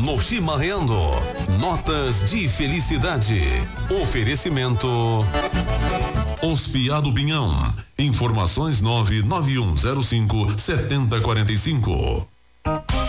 no Chimarreando. Notas de felicidade. Oferecimento. Os Fiado Pinhão. Informações 99105 7045.